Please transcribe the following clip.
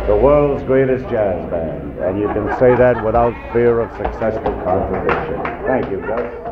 the world's greatest jazz band, and you can say that without fear of successful contradiction. Thank you, Gus.